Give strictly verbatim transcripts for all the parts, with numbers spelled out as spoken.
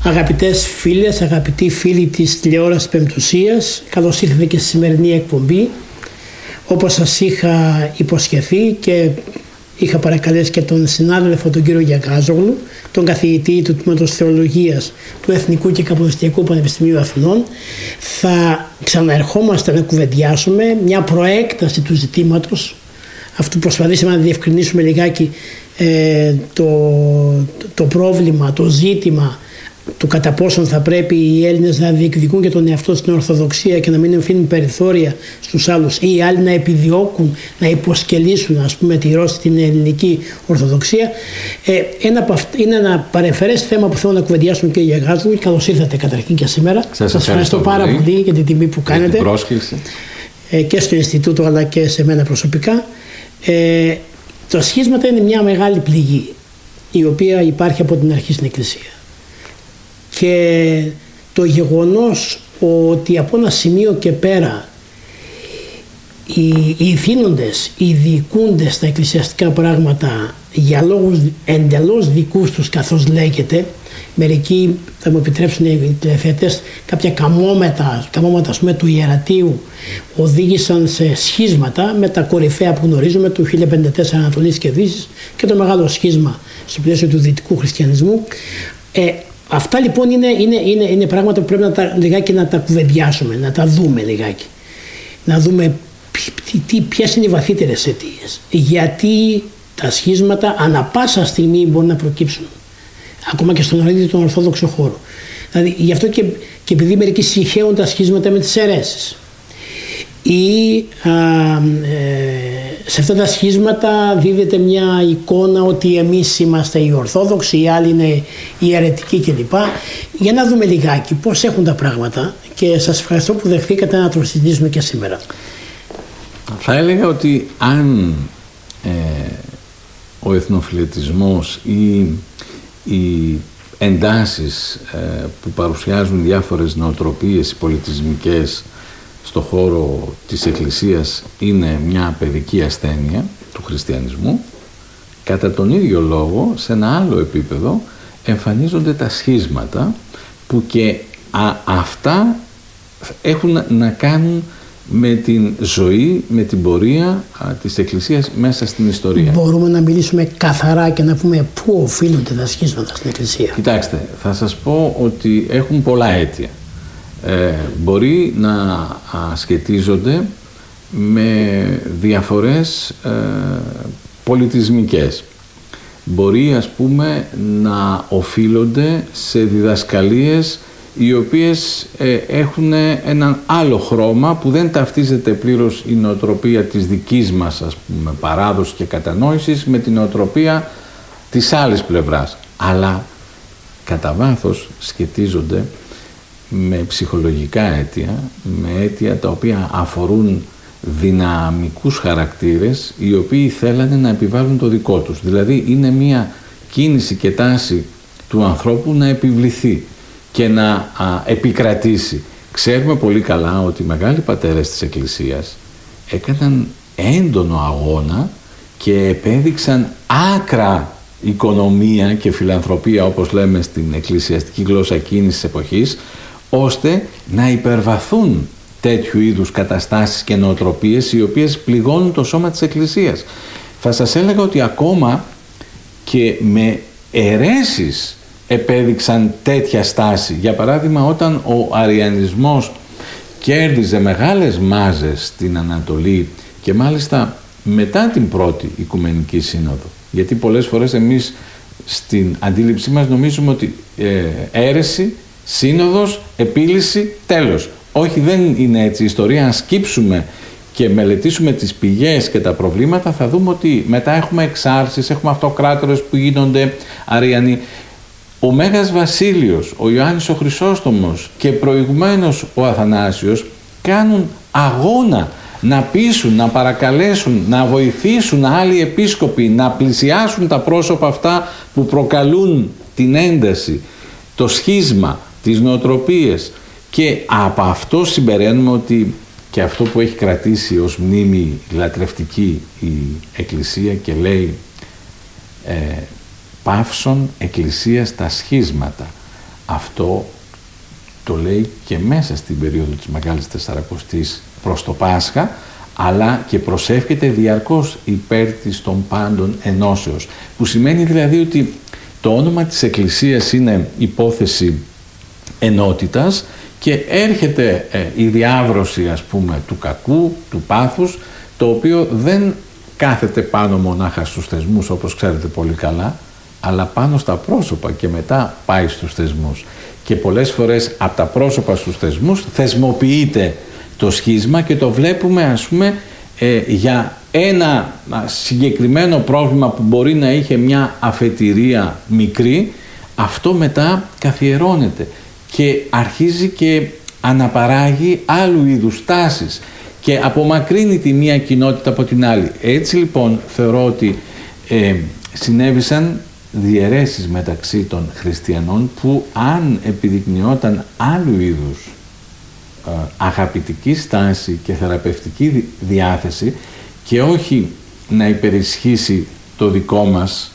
Αγαπητές φίλες, αγαπητοί φίλοι της τηλεόρασης Πεμπτουσίας, καλώς ήρθατε και στη σημερινή εκπομπή. Όπως σας είχα υποσχεθεί και είχα παρακαλέσει και τον συνάδελφο τον κύριο Γιαγκάζογλου, τον καθηγητή του Τμήματος Θεολογίας του Εθνικού και Καποδιστριακού Πανεπιστημίου Αθηνών, θα ξαναερχόμαστε να κουβεντιάσουμε μια προέκταση του ζητήματος. Αυτού προσπαθήσαμε να διευκρινίσουμε λιγάκι ε, το, το πρόβλημα, το ζήτημα του κατά πόσον θα πρέπει οι Έλληνες να διεκδικούν και τον εαυτό στην Ορθοδοξία και να μην αφήνουν περιθώρια στους άλλους, ή οι άλλοι να επιδιώκουν να υποσκελίσουν, ας πούμε, τη Ρώση την ελληνική Ορθοδοξία. Ε, ένα από αυτά, είναι ένα παρεμφερές θέμα που θέλω να κουβεντιάσουμε, και για Γάζου. Καλώς ήρθατε καταρχήν και σήμερα. Σας, Σας ευχαριστώ πάρα πολύ, πολύ για την τιμή που κάνετε. Για την πρόσκληση. Ε, και στο Ινστιτούτο αλλά και σε μένα προσωπικά. Ε, τα σχίσματα είναι μια μεγάλη πληγή η οποία υπάρχει από την αρχή στην Εκκλησία. Και το γεγονός ότι από ένα σημείο και πέρα οι, οι ηθήνοντες, οι διοικούντες στα εκκλησιαστικά πράγματα για λόγους εντελώς δικούς τους, καθώς λέγεται, μερικοί θα μου επιτρέψουν οι τηλεθεατές, κάποια καμώματα, καμώματα ας πούμε, του ιερατείου οδήγησαν σε σχίσματα με τα κορυφαία που γνωρίζουμε του χίλια πενήντα τέσσερα Ανατολής και Δύσης και το μεγάλο σχίσμα στο πλαίσιο του δυτικού χριστιανισμού. Ε, Αυτά λοιπόν είναι, είναι, είναι, είναι πράγματα που πρέπει να τα, λιγάκι να τα κουβεντιάσουμε, να τα δούμε λιγάκι. Να δούμε τι, ποιες είναι οι βαθύτερες αιτίες. Γιατί τα σχίσματα ανα πάσα στιγμή μπορούν να προκύψουν. Ακόμα και στον ίδιο τον Ορθόδοξο χώρο. Δηλαδή γι' αυτό και, και επειδή μερικοί συγχαίουν τα σχίσματα με τις αιρέσεις. Ή α, ε, σε αυτά τα σχίσματα δίδεται μια εικόνα ότι εμείς είμαστε οι Ορθόδοξοι, οι άλλοι είναι οι αιρετικοί κλπ. Για να δούμε λιγάκι πώς έχουν τα πράγματα, και σας ευχαριστώ που δεχθήκατε να το συζητήσουμε και σήμερα. Θα έλεγα ότι αν ε, ο εθνοφιλετισμός ή οι εντάσεις ε, που παρουσιάζουν διάφορες νοοτροπίες πολιτισμικές στο χώρο της Εκκλησίας είναι μια παιδική ασθένεια του χριστιανισμού, κατά τον ίδιο λόγο σε ένα άλλο επίπεδο εμφανίζονται τα σχίσματα που και α, αυτά έχουν να κάνουν με την ζωή, με την πορεία α, της Εκκλησίας μέσα στην ιστορία. Μπορούμε να μιλήσουμε καθαρά και να πούμε πού οφείλονται τα σχίσματα στην Εκκλησία? Κοιτάξτε, θα σας πω ότι έχουν πολλά αίτια. Ε, μπορεί να α, σχετίζονται με διαφορές ε, πολιτισμικές. Μπορεί, ας πούμε, να οφείλονται σε διδασκαλίες οι οποίες ε, έχουν έναν άλλο χρώμα που δεν ταυτίζεται πλήρως η νοοτροπία της δικής μας, ας πούμε, παράδοσης και κατανόησης με την νοοτροπία της άλλης πλευράς. Αλλά κατά βάθος σχετίζονται με ψυχολογικά αίτια, με αίτια τα οποία αφορούν δυναμικούς χαρακτήρες οι οποίοι θέλανε να επιβάλλουν το δικό τους. Δηλαδή είναι μια κίνηση και τάση του ανθρώπου να επιβληθεί και να α, επικρατήσει. Ξέρουμε πολύ καλά ότι οι μεγάλοι πατέρες της Εκκλησίας έκαναν έντονο αγώνα και επέδειξαν άκρα οικονομία και φιλανθρωπία, όπως λέμε στην εκκλησιαστική γλώσσα εκείνης της εποχής, ώστε να υπερβαθούν τέτοιου είδους καταστάσεις και νοοτροπίες οι οποίες πληγώνουν το σώμα της Εκκλησίας. Θα σας έλεγα ότι ακόμα και με αιρέσεις επέδειξαν τέτοια στάση. Για παράδειγμα, όταν ο αριανισμός κέρδιζε μεγάλες μάζες στην Ανατολή και μάλιστα μετά την πρώτη Οικουμενική Σύνοδο, γιατί πολλές φορές εμείς στην αντίληψή μας νομίζουμε ότι ε, αίρεση, σύνοδος, επίλυση, τέλος. Όχι, δεν είναι έτσι η ιστορία. Αν σκύψουμε και μελετήσουμε τις πηγές και τα προβλήματα, θα δούμε ότι μετά έχουμε εξάρσεις, έχουμε αυτοκράτορες που γίνονται αριανοί. Ο Μέγας Βασίλειος, ο Ιωάννης ο Χρυσόστομος και προηγουμένως ο Αθανάσιος κάνουν αγώνα να πείσουν, να παρακαλέσουν, να βοηθήσουν άλλοι επίσκοποι να πλησιάσουν τα πρόσωπα αυτά που προκαλούν την ένταση, το σχίσμα, τις νοοτροπίες. Και από αυτό συμπεραίνουμε ότι και αυτό που έχει κρατήσει ως μνήμη λατρευτική η Εκκλησία και λέει ε, «Παύσον Εκκλησία στα σχίσματα». Αυτό το λέει και μέσα στην περίοδο της Μεγάλης Τεσσαρακοστής προς το Πάσχα, αλλά και προσεύχεται διαρκώς υπέρ της των πάντων ενώσεως, που σημαίνει δηλαδή ότι το όνομα της Εκκλησίας είναι υπόθεση ενότητας και έρχεται ε, η διάβρωση, ας πούμε, του κακού, του πάθους, το οποίο δεν κάθεται πάνω μονάχα στους θεσμούς, όπως ξέρετε πολύ καλά, αλλά πάνω στα πρόσωπα και μετά πάει στους θεσμούς. Και πολλές φορές από τα πρόσωπα στους θεσμούς θεσμοποιείται το σχίσμα και το βλέπουμε, ας πούμε, ε, για ένα συγκεκριμένο πρόβλημα που μπορεί να είχε μια αφετηρία μικρή, αυτό μετά καθιερώνεται και αρχίζει και αναπαράγει άλλου είδους τάσεις και απομακρύνει τη μία κοινότητα από την άλλη. Έτσι λοιπόν θεωρώ ότι ε, συνέβησαν διαιρέσεις μεταξύ των χριστιανών που αν επιδεικνυόταν άλλου είδους ε, αγαπητική στάση και θεραπευτική διάθεση και όχι να υπερισχύσει το δικό μας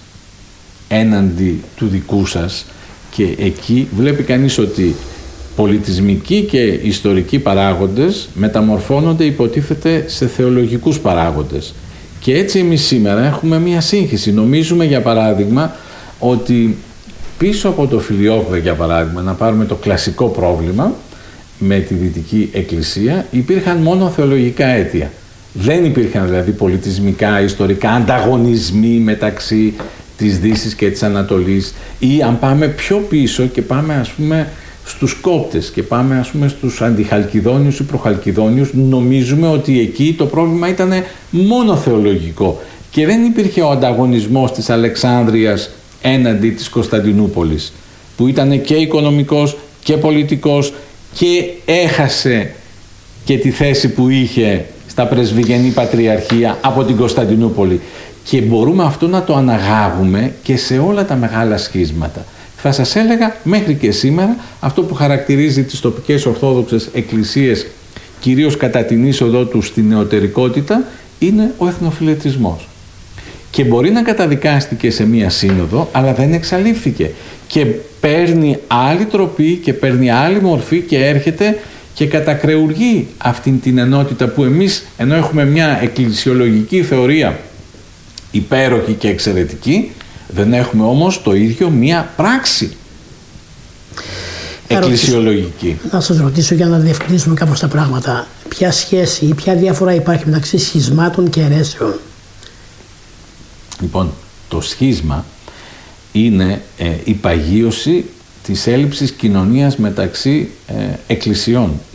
έναντι του δικού σας, και εκεί βλέπει κανείς ότι πολιτισμικοί και ιστορικοί παράγοντες μεταμορφώνονται, υποτίθεται, σε θεολογικούς παράγοντες. Και έτσι εμείς σήμερα έχουμε μία σύγχυση. Νομίζουμε, για παράδειγμα, ότι πίσω από το Φιλιόκδε, για παράδειγμα, να πάρουμε το κλασικό πρόβλημα με τη Δυτική Εκκλησία, υπήρχαν μόνο θεολογικά αίτια. Δεν υπήρχαν δηλαδή πολιτισμικά, ιστορικά ανταγωνισμοί μεταξύ της Δύσης και της Ανατολής, ή αν πάμε πιο πίσω και πάμε, ας πούμε, στους Κόπτες και πάμε, ας πούμε, στους Αντιχαλκιδόνιους ή Προχαλκιδόνιους, νομίζουμε ότι εκεί το πρόβλημα ήταν μόνο θεολογικό και δεν υπήρχε ο ανταγωνισμός της Αλεξάνδρειας έναντι της Κωνσταντινούπολης, που ήταν και οικονομικός και πολιτικός και έχασε και τη θέση που είχε στα πρεσβυγενή πατριαρχία από την Κωνσταντινούπολη. Και μπορούμε αυτό να το αναγάγουμε και σε όλα τα μεγάλα σχίσματα. Θα σας έλεγα, μέχρι και σήμερα, αυτό που χαρακτηρίζει τις τοπικές ορθόδοξες εκκλησίες, κυρίως κατά την είσοδό τους στην νεωτερικότητα, είναι ο εθνοφιλετρισμός. Και μπορεί να καταδικάστηκε σε μία σύνοδο, αλλά δεν εξαλείφθηκε. Και παίρνει άλλη τροπή και παίρνει άλλη μορφή και έρχεται και κατακρεουργεί αυτήν την ενότητα που εμείς, ενώ έχουμε μια εκκλησιολογική θεωρία υπέροχη και εξαιρετική, δεν έχουμε όμως το ίδιο μία πράξη εκκλησιολογική. Να σας ρωτήσω, για να διευκρινίσουμε κάπως τα πράγματα, ποια σχέση ή ποια διαφορά υπάρχει μεταξύ σχισμάτων και αιρέσεων? Λοιπόν, το σχίσμα είναι ε, η παγίωση της έλλειψης κοινωνίας μεταξύ ε, εκκλησιών.